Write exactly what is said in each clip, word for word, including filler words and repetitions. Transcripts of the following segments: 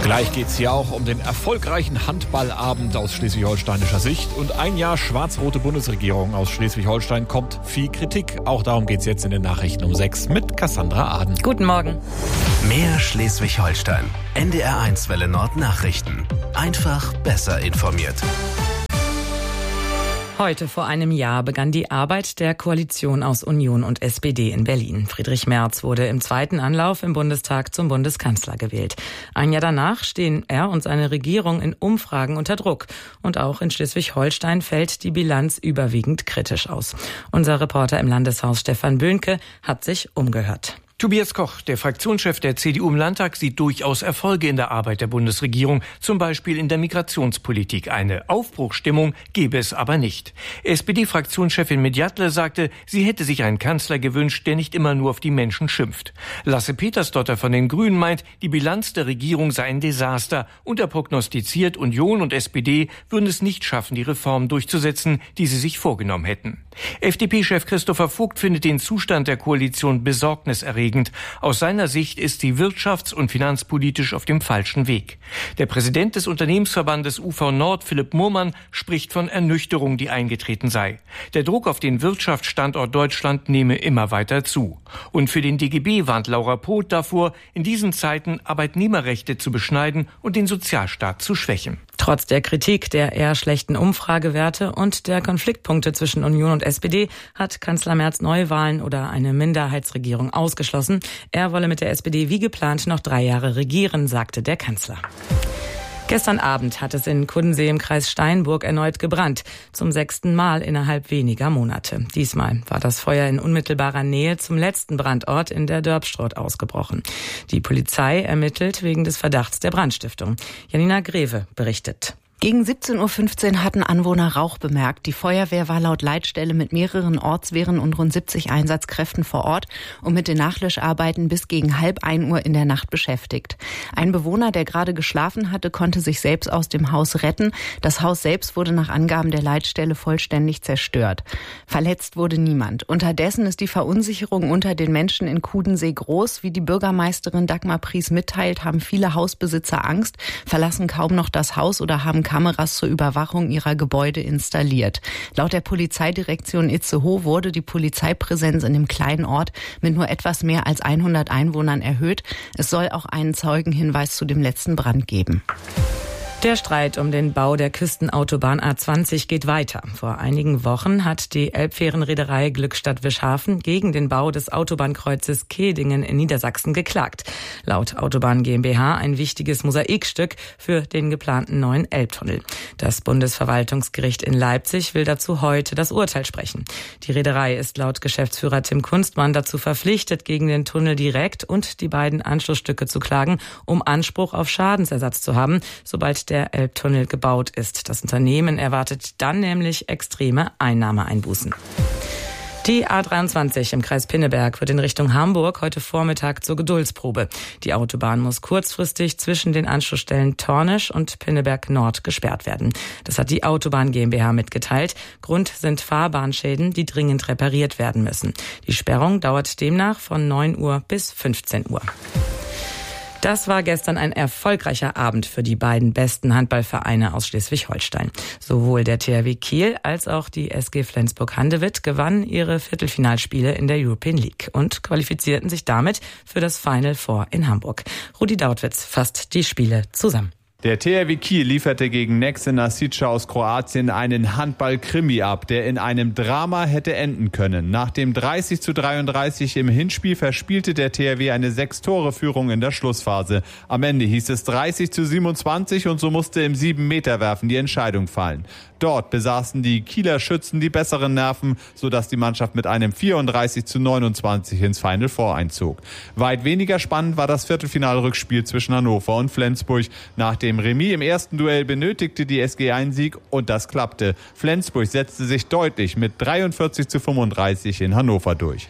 Gleich geht es hier auch um den erfolgreichen Handballabend aus schleswig-holsteinischer Sicht. Und ein Jahr schwarz-rote Bundesregierung aus Schleswig-Holstein kommt viel Kritik. Auch darum geht es jetzt in den Nachrichten um sechs mit Cassandra Aden. Guten Morgen. Mehr Schleswig-Holstein. N D R eins Welle Nord Nachrichten. Einfach besser informiert. Heute vor einem Jahr begann die Arbeit der Koalition aus Union und S P D in Berlin. Friedrich Merz wurde im zweiten Anlauf im Bundestag zum Bundeskanzler gewählt. Ein Jahr danach stehen er und seine Regierung in Umfragen unter Druck. Und auch in Schleswig-Holstein fällt die Bilanz überwiegend kritisch aus. Unser Reporter im Landeshaus Stefan Böhnke hat sich umgehört. Tobias Koch, der Fraktionschef der C D U im Landtag, sieht durchaus Erfolge in der Arbeit der Bundesregierung, zum Beispiel in der Migrationspolitik. Eine Aufbruchsstimmung gebe es aber nicht. S P D-Fraktionschefin Medjatle sagte, sie hätte sich einen Kanzler gewünscht, der nicht immer nur auf die Menschen schimpft. Lasse Petersdotter von den Grünen meint, die Bilanz der Regierung sei ein Desaster und er prognostiziert, Union und S P D würden es nicht schaffen, die Reformen durchzusetzen, die sie sich vorgenommen hätten. F D P-Chef Christopher Vogt findet den Zustand der Koalition besorgniserregend. Aus seiner Sicht ist sie wirtschafts- und finanzpolitisch auf dem falschen Weg. Der Präsident des Unternehmensverbandes U V Nord, Philipp Murmann, spricht von Ernüchterung, die eingetreten sei. Der Druck auf den Wirtschaftsstandort Deutschland nehme immer weiter zu. Und für den D G B warnt Laura Poth davor, in diesen Zeiten Arbeitnehmerrechte zu beschneiden und den Sozialstaat zu schwächen. Trotz der Kritik der eher schlechten Umfragewerte und der Konfliktpunkte zwischen Union und S P D hat Kanzler Merz Neuwahlen oder eine Minderheitsregierung ausgeschlossen. Er wolle mit der S P D wie geplant noch drei Jahre regieren, sagte der Kanzler. Gestern Abend hat es in Kuddensee im Kreis Steinburg erneut gebrannt, zum sechsten Mal innerhalb weniger Monate. Diesmal war das Feuer in unmittelbarer Nähe zum letzten Brandort in der Dörpstrot ausgebrochen. Die Polizei ermittelt wegen des Verdachts der Brandstiftung. Janina Greve berichtet. Gegen siebzehn Uhr fünfzehn hatten Anwohner Rauch bemerkt. Die Feuerwehr war laut Leitstelle mit mehreren Ortswehren und rund siebzig Einsatzkräften vor Ort und mit den Nachlöscharbeiten bis gegen halb ein Uhr in der Nacht beschäftigt. Ein Bewohner, der gerade geschlafen hatte, konnte sich selbst aus dem Haus retten. Das Haus selbst wurde nach Angaben der Leitstelle vollständig zerstört. Verletzt wurde niemand. Unterdessen ist die Verunsicherung unter den Menschen in Kuddensee groß. Wie die Bürgermeisterin Dagmar Pries mitteilt, haben viele Hausbesitzer Angst, verlassen kaum noch das Haus oder haben Kameras zur Überwachung ihrer Gebäude installiert. Laut der Polizeidirektion Itzehoe wurde die Polizeipräsenz in dem kleinen Ort mit nur etwas mehr als hundert Einwohnern erhöht. Es soll auch einen Zeugenhinweis zu dem letzten Brand geben. Der Streit um den Bau der Küstenautobahn A zwanzig geht weiter. Vor einigen Wochen hat die Elbfährenreederei Glückstadt-Wischhafen gegen den Bau des Autobahnkreuzes Kehdingen in Niedersachsen geklagt. Laut Autobahn GmbH ein wichtiges Mosaikstück für den geplanten neuen Elbtunnel. Das Bundesverwaltungsgericht in Leipzig will dazu heute das Urteil sprechen. Die Reederei ist laut Geschäftsführer Tim Kunstmann dazu verpflichtet, gegen den Tunnel direkt und die beiden Anschlussstücke zu klagen, um Anspruch auf Schadensersatz zu haben, sobald der der Elbtunnel gebaut ist. Das Unternehmen erwartet dann nämlich extreme Einnahmeeinbußen. Die A dreiundzwanzig im Kreis Pinneberg wird in Richtung Hamburg heute Vormittag zur Geduldsprobe. Die Autobahn muss kurzfristig zwischen den Anschlussstellen Tornisch und Pinneberg Nord gesperrt werden. Das hat die Autobahn GmbH mitgeteilt. Grund sind Fahrbahnschäden, die dringend repariert werden müssen. Die Sperrung dauert demnach von neun Uhr bis fünfzehn Uhr. Das war gestern ein erfolgreicher Abend für die beiden besten Handballvereine aus Schleswig-Holstein. Sowohl der T H W Kiel als auch die S G Flensburg-Handewitt gewannen ihre Viertelfinalspiele in der European League und qualifizierten sich damit für das Final Four in Hamburg. Rudi Dautwitz fasst die Spiele zusammen. Der T H W Kiel lieferte gegen Nexe Nasica aus Kroatien einen Handball-Krimi ab, der in einem Drama hätte enden können. Nach dem dreißig zu dreiunddreißig im Hinspiel verspielte der T H W eine Sechs-Tore-Führung in der Schlussphase. Am Ende hieß es dreißig zu siebenundzwanzig und so musste im Sieben-Meter-Werfen die Entscheidung fallen. Dort besaßen die Kieler Schützen die besseren Nerven, sodass die Mannschaft mit einem vierunddreißig zu neunundzwanzig ins Final Four einzog. Weit weniger spannend war das Viertelfinalrückspiel zwischen Hannover und Flensburg. Nach dem Remis im ersten Duell benötigte die S G einen Sieg und das klappte. Flensburg setzte sich deutlich mit dreiundvierzig zu fünfunddreißig in Hannover durch.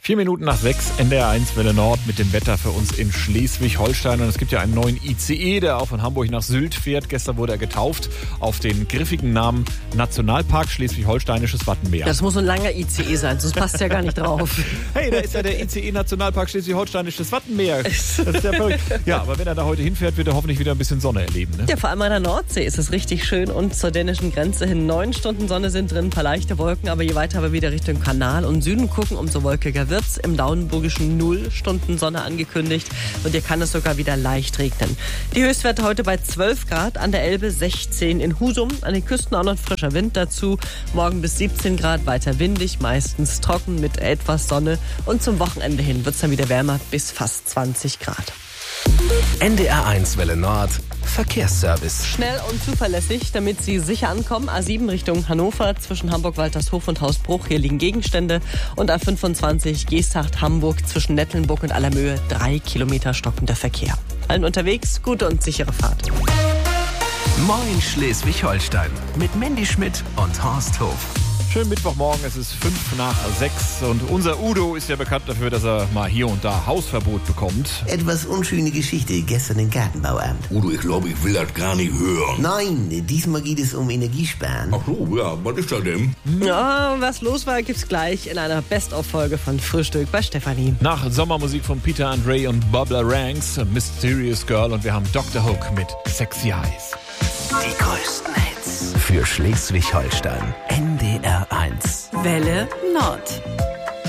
Vier Minuten nach sechs, N D R eins Welle Nord mit dem Wetter für uns in Schleswig-Holstein. Und es gibt ja einen neuen I C E, der auch von Hamburg nach Sylt fährt. Gestern wurde er getauft auf den griffigen Namen Nationalpark Schleswig-Holsteinisches Wattenmeer. Das muss ein langer I C E sein, sonst passt ja gar nicht drauf. Hey, da ist ja der I C E Nationalpark Schleswig-Holsteinisches Wattenmeer. Das ist ja verrückt. Ja, aber wenn er da heute hinfährt, wird er hoffentlich wieder ein bisschen Sonne erleben. Ne? Ja, vor allem an der Nordsee ist es richtig schön und zur dänischen Grenze hin neun Stunden Sonne sind drin, ein paar leichte Wolken, aber je weiter wir wieder Richtung Kanal und Süden gucken, umso wolkiger wird's. Im Lauenburgischen null Stunden Sonne angekündigt und hier kann es sogar wieder leicht regnen. Die Höchstwerte heute bei zwölf Grad, an der Elbe sechzehn in Husum, an den Küsten auch noch frischer Wind dazu. Morgen bis siebzehn Grad, weiter windig, meistens trocken mit etwas Sonne und zum Wochenende hin wird es dann wieder wärmer bis fast zwanzig Grad. N D R eins Welle Nord Verkehrsservice. Schnell und zuverlässig, damit Sie sicher ankommen. A sieben Richtung Hannover, zwischen Hamburg-Waltershof und Hausbruch. Hier liegen Gegenstände. Und A fünfundzwanzig Geesthacht-Hamburg, zwischen Nettelnburg und Allermöhe. Drei Kilometer stockender Verkehr. Allen unterwegs, gute und sichere Fahrt. Moin Schleswig-Holstein mit Mandy Schmidt und Horst Hof. Schönen Mittwochmorgen, es ist fünf nach sechs und unser Udo ist ja bekannt dafür, dass er mal hier und da Hausverbot bekommt. Etwas unschöne Geschichte gestern im Gartenbauamt. Udo, ich glaube, ich will das gar nicht hören. Nein, diesmal geht es um Energiesparen. Ach so, ja, was ist da denn? Ja, was los war, gibt's gleich in einer Best-of-Folge von Frühstück bei Stefanie. Nach Sommermusik von Peter Andre und Bubba Ranks, Mysterious Girl, und wir haben Doktor Hook mit Sexy Eyes. Die größten Hits für Schleswig-Holstein. N D R eins. Welle Nord.